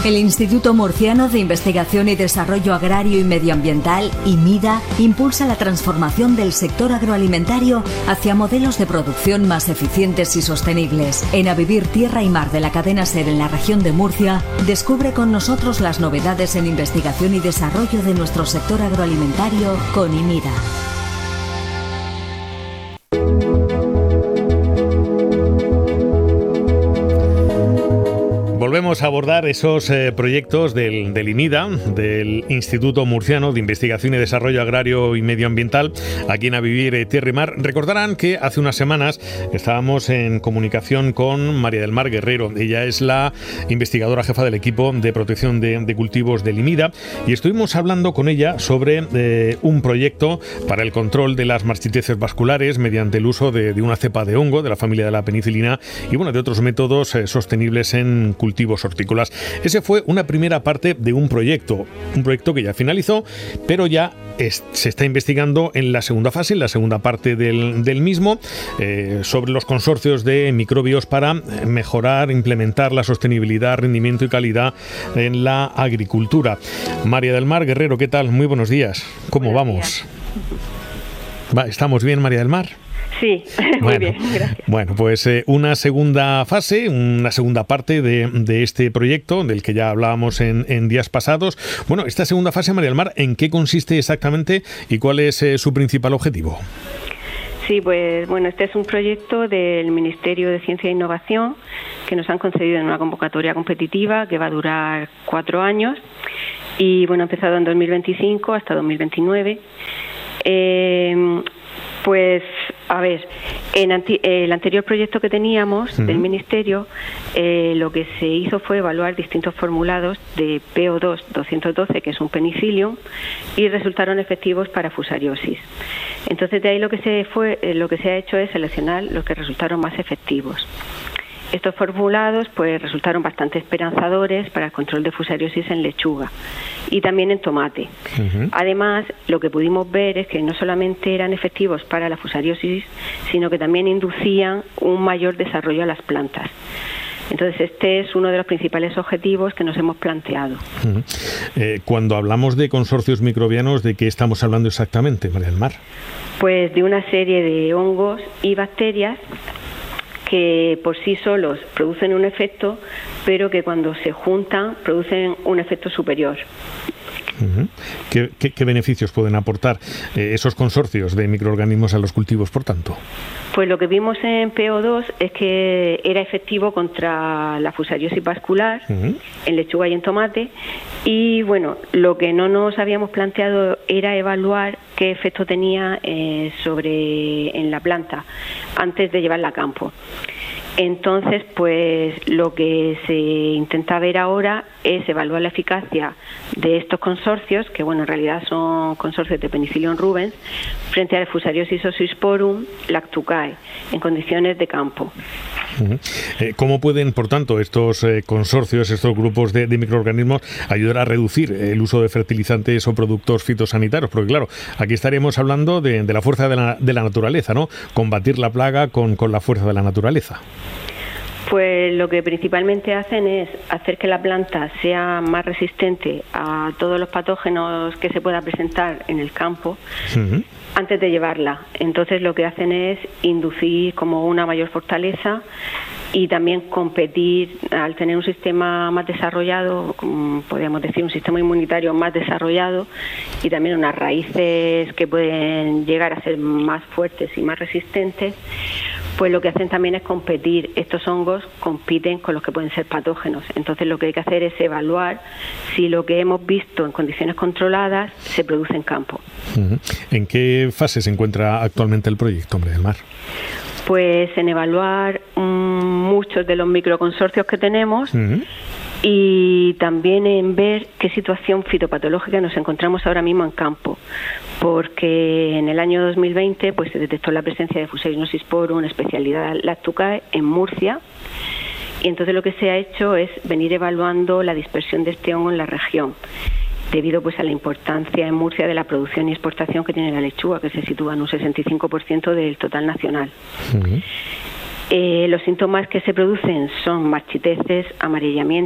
El Instituto Murciano de Investigación y Desarrollo Agrario y Medioambiental, IMIDA, impulsa la transformación del sector agroalimentario hacia modelos de producción más eficientes y sostenibles. En A Vivir Tierra y Mar de la cadena SER en la región de Murcia, descubre con nosotros las novedades en investigación y desarrollo de nuestro sector agroalimentario con IMIDA. Volvemos a abordar esos proyectos del IMIDA, del Instituto Murciano de Investigación y Desarrollo Agrario y Medioambiental, aquí en A Vivir Tierra y Mar. Recordarán que hace unas semanas estábamos en comunicación con María del Mar Guerrero. Ella es la investigadora jefa del equipo de protección de cultivos del IMIDA y estuvimos hablando con ella sobre un proyecto para el control de las marchiteces vasculares mediante el uso de una cepa de hongo de la familia de la penicilina y de otros métodos sostenibles en cultivos hortícolas. Ese fue una primera parte de un proyecto que ya finalizó, pero ya se está investigando en la segunda fase, en la segunda parte del mismo, sobre los consorcios de microbios para mejorar, implementar la sostenibilidad, rendimiento y calidad en la agricultura. María del Mar Guerrero, ¿qué tal? Muy buenos días. ¿Cómo vamos? ¿Estamos bien, María del Mar? Sí, muy bien, gracias. Bueno, pues una segunda fase, una segunda parte de este proyecto del que ya hablábamos en días pasados. Bueno, esta segunda fase, María del Mar, ¿en qué consiste exactamente y cuál es su principal objetivo? Sí, pues bueno, este es un proyecto del Ministerio de Ciencia e Innovación que nos han concedido en una convocatoria competitiva que va a durar 4 años y bueno, ha empezado en 2025 hasta 2029. Pues, a ver, en el anterior proyecto que teníamos del Ministerio, lo que se hizo fue evaluar distintos formulados de PO2 212, que es un penicillium, y resultaron efectivos para fusariosis. Entonces, de ahí lo que se ha hecho es seleccionar los que resultaron más efectivos. Estos formulados pues resultaron bastante esperanzadores para el control de fusariosis en lechuga y también en tomate. Además, lo que pudimos ver es que no solamente eran efectivos para la fusariosis, sino que también inducían un mayor desarrollo a las plantas. Entonces, este es uno de los principales objetivos que nos hemos planteado. Cuando hablamos de consorcios microbianos, ¿de qué estamos hablando exactamente, María del Mar? Pues de una serie de hongos y bacterias que por sí solos producen un efecto, pero que cuando se juntan producen un efecto superior. ¿Qué beneficios pueden aportar esos consorcios de microorganismos a los cultivos, por tanto? Pues lo que vimos en PO2 es que era efectivo contra la fusariosis vascular en lechuga y en tomate, y bueno, lo que no nos habíamos planteado era evaluar qué efecto tenía en la planta antes de llevarla a campo. Entonces, pues lo que se intenta ver ahora es evaluar la eficacia de estos consorcios, que bueno, en realidad son consorcios de Penicillium rubens, frente al Fusariosis oxysporum lactucae, en condiciones de campo. ¿Cómo pueden, por tanto, estos consorcios, estos grupos de microorganismos ayudar a reducir el uso de fertilizantes o productos fitosanitarios? Porque claro, aquí estaríamos hablando de la fuerza de la naturaleza, ¿no? Combatir la plaga con la fuerza de la naturaleza. Pues lo que principalmente hacen es hacer que la planta sea más resistente a todos los patógenos que se pueda presentar en el campo antes de llevarla. Entonces lo que hacen es inducir como una mayor fortaleza y también competir al tener un sistema más desarrollado, podríamos decir un sistema inmunitario más desarrollado y también unas raíces que pueden llegar a ser más fuertes y más resistentes. Pues lo que hacen también es competir. Estos hongos compiten con los que pueden ser patógenos. Entonces lo que hay que hacer es evaluar si lo que hemos visto en condiciones controladas se produce en campo. ¿En qué fase se encuentra actualmente el proyecto, María del Mar? Pues en evaluar muchos de los microconsorcios que tenemos y también en ver qué situación fitopatológica nos encontramos ahora mismo en campo, porque en el año 2020 pues se detectó la presencia de Fusarium oxysporum, especialidad lactucae, en Murcia, y entonces lo que se ha hecho es venir evaluando la dispersión de este hongo en la región, debido pues a la importancia en Murcia de la producción y exportación que tiene la lechuga, que se sitúa en un 65% del total nacional. Los síntomas que se producen son marchiteces, amarillamiento,